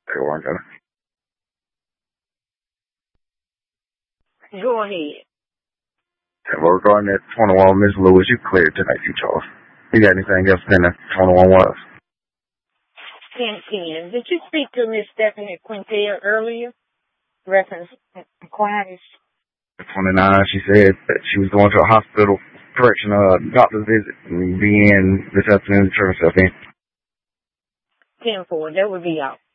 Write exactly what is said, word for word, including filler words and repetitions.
They weren't gonna. Go ahead. And regarding that twenty-one, Miss Lewis, you cleared tonight, you Charles. You got anything else in the twenty-one was? ten ten. Did you speak to Miss Stephanie Quintel earlier? Reference inquiries. twenty-nine, she said that she was going to a hospital, correction, uh, doctor's visit, and be in this afternoon to turn herself in. ten four. That would be out.